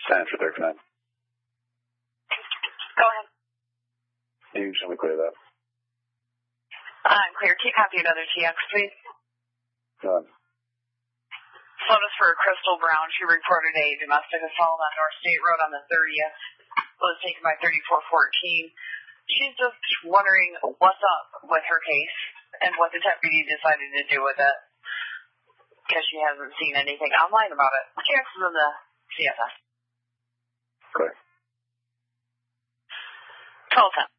Stand for 39. Go ahead. You can clear that. I'm clear. Can you copy another TX, please? Go on. Notice for Crystal Brown. She reported a domestic assault on North State Road on the 30th. Was taken by 3414. She's just wondering what's up with her case and what the deputy decided to do with it, because she hasn't seen anything online about it. TX is in the CSS. Clear. 1210.